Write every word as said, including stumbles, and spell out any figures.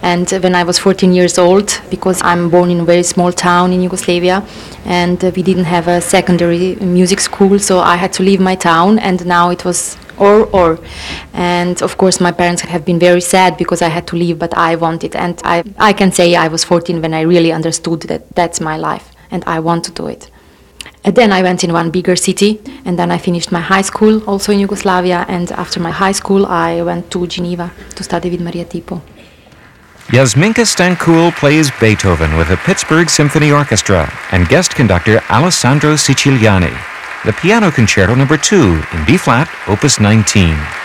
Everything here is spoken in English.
And when I was fourteen years old, because I'm born in a very small town in Yugoslavia, and uh, we didn't have a secondary music school, so I had to leave my town, and now it was or or. And of course my parents have been very sad because I had to leave, but I wanted, and I, I can say I was fourteen when I really understood that that's my life, and I want to do it. And then I went in one bigger city, and then I finished my high school also in Yugoslavia, and after my high school I went to Geneva to study with Maria Tipo. Jasminka Stankoul plays Beethoven with the Pittsburgh Symphony Orchestra and guest conductor Alessandro Siciliani. The Piano Concerto number two in B-flat, opus nineteen.